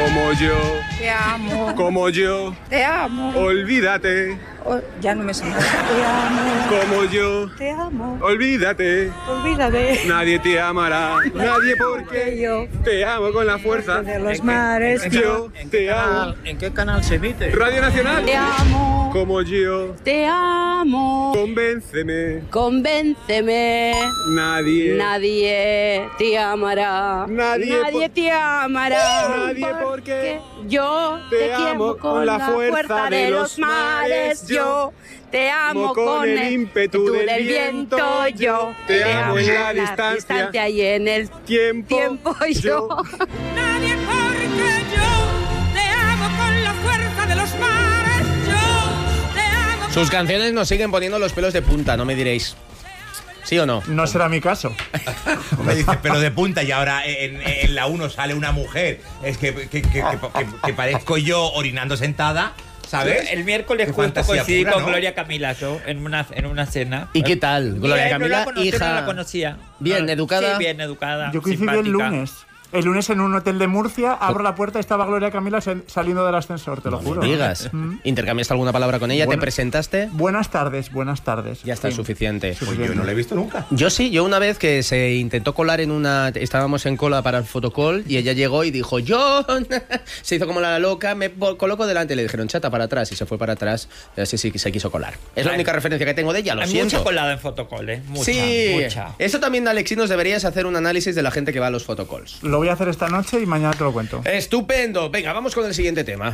Como yo. Te amo. Como yo. Te amo. Olvídate. Ya no me sé más. Te amo. Como yo. Te amo. Olvídate. Olvídate. Nadie te amará. Nadie porque yo te amo con la fuerza de los mares. Yo te amo. ¿En qué canal se emite? Radio Nacional. Te amo. Como yo. Te amo. Convénceme. Convénceme. Nadie te amará. Nadie te amará. Nadie porque yo te amo con la fuerza de los mares. Yo te amo con el ímpetu del viento. Yo te amo en la distancia y en el tiempo yo. Nadie porque yo te amo con la fuerza de los mares. Yo te amo. Sus canciones nos siguen poniendo los pelos de punta, no me diréis. ¿Sí o no? No será mi caso. Me dice, pero de punta, y ahora en la 1 sale una mujer. Es que parezco yo orinando sentada, ¿sabes? El miércoles Qué justo fantasía coincidí pura, con ¿no? Gloria Camila, yo, en una cena. ¿Y qué tal? Gloria Bien, Camila, no hija. no la conocía. Bien, educada. Sí, bien educada. Yo coincidí simpática. el lunes. El lunes en un hotel de Murcia, abro la puerta y estaba Gloria Camila saliendo del ascensor, te lo juro. No me digas. ¿Intercambiaste alguna palabra con ella? Bueno. ¿Te presentaste? Buenas tardes, buenas tardes. Ya está, Sí. suficiente. Pues yo no la he visto nunca. Yo sí, yo una vez que se intentó colar en una... Estábamos en cola para el fotocall y ella llegó y dijo, yo... Se hizo como la loca, me coloco delante y le dijeron, chata, para atrás. Y se fue para atrás y así sí se quiso colar. Es la única referencia que tengo de ella, lo Hay siento. mucha colada en fotocall, ¿eh? Mucha, sí, mucha. eso también, Alexis, nos deberías hacer un análisis de la gente que va a los fotocalls. Lo voy a hacer esta noche y mañana te lo cuento. Estupendo. Venga, vamos con el siguiente tema.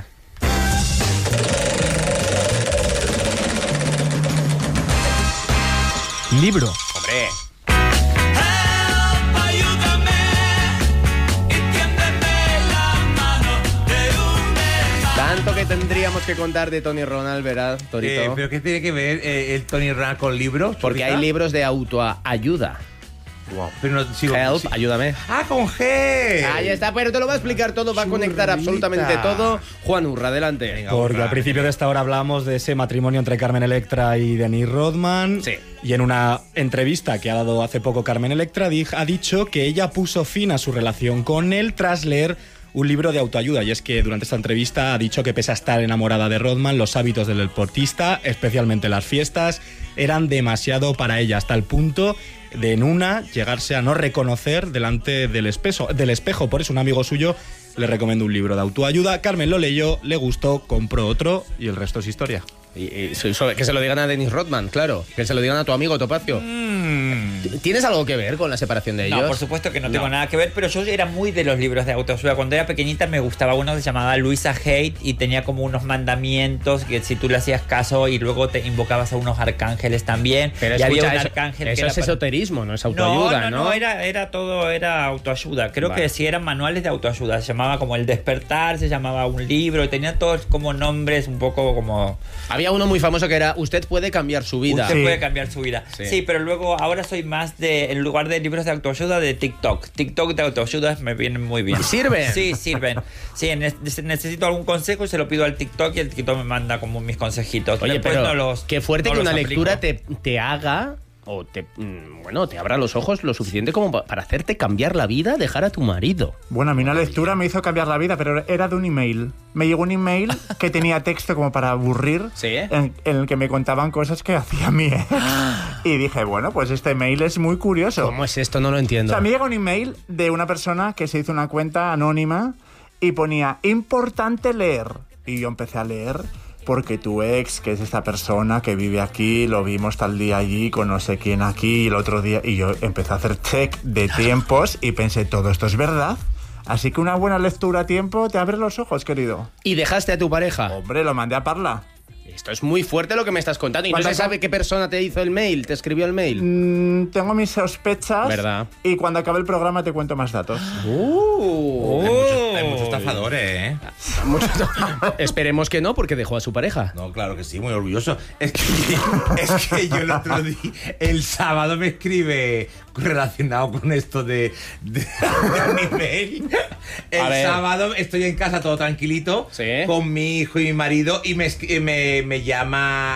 Libro. Hombre. Tanto que tendríamos que contar de Tony Ronald, ¿verdad, Torito? ¿Pero qué tiene que ver el Tony Ronald con libros? Porque hay libros de autoayuda. Wow, pero no sigo. Help, sí. ayúdame. ¡Ah, con G! Ahí está, pero te lo va a explicar todo, va a conectar absolutamente todo. Juan Urra, adelante. Venga, Porque Urra. al principio de esta hora hablamos de ese matrimonio entre Carmen Electra y Dennis Rodman. Sí. Y en una entrevista que ha dado hace poco Carmen Electra ha dicho que ella puso fin a su relación con él tras leer un libro de autoayuda. Y es que durante esta entrevista ha dicho que pese a estar enamorada de Rodman, los hábitos del deportista, especialmente las fiestas, eran demasiado para ella, hasta el punto de en una llegarse a no reconocer delante del espejo. Por eso un amigo suyo le recomendó un libro de autoayuda. Carmen lo leyó, le gustó, compró otro y el resto es historia. Y que se lo digan a Dennis Rodman, claro. Que se lo digan a tu amigo Topacio. ¿Tienes algo que ver con la separación de ellos? No, por supuesto que no tengo nada que ver, pero yo era muy de los libros de autoayuda. Cuando era pequeñita me gustaba uno que se llamaba Luisa Hay y tenía como unos mandamientos que si tú le hacías caso y luego te invocabas a unos arcángeles también. Pero y escucha, había un eso, arcángel eso que es era esoterismo, no es autoayuda, ¿no? No, era todo, era autoayuda. Creo Vale. que sí eran manuales de autoayuda. Se llamaba como El Despertar, se llamaba un libro y tenía todos como nombres un poco como... Había uno muy famoso que era Usted puede cambiar su vida. Usted Sí. puede cambiar su vida. Sí. Sí, pero luego ahora soy más de, en lugar de libros de autoayuda, de TikTok. TikTok de autoayuda me vienen muy bien. ¿Sirven? Sí, sirven. Sí, necesito algún consejo y se lo pido al TikTok y el TikTok me manda como mis consejitos. Oye, Después pero no los, qué fuerte no que los una aplico. lectura te haga o te abra los ojos lo suficiente como para hacerte cambiar la vida, dejar a tu marido. Bueno, a mí una lectura me hizo cambiar la vida, pero era de un email. Me llegó un email que tenía texto como para aburrir, ¿Sí? en el que me contaban cosas que hacía mi ex. Y dije, bueno, pues este email es muy curioso. ¿Cómo es esto? No lo O entiendo. sea, me llega un email de una persona que se hizo una cuenta anónima y ponía, importante leer. Y yo empecé a leer porque tu ex, que es esta persona que vive aquí, lo vimos tal día allí, con no sé quién aquí, y el otro día... Y yo empecé a hacer check de tiempos y pensé, todo esto es verdad. Así que una buena lectura a tiempo te abre los ojos, querido. ¿Y dejaste a tu pareja? Hombre, lo mandé a Parla. Esto es muy fuerte lo que me estás contando. ¿Y no ¿Cuántas- se sabe qué persona te hizo el mail? ¿Te escribió el mail? Tengo mis sospechas. ¿Verdad? Y cuando acabe el programa te cuento más datos. Hay muchos estafadores, ¿eh? Esperemos que no, porque dejó a su pareja. No, claro que sí, muy orgulloso. Es que yo el otro día, el sábado me escribe relacionado con esto de un email. A El ver. sábado estoy en casa todo tranquilito Sí. con mi hijo y mi marido y me llama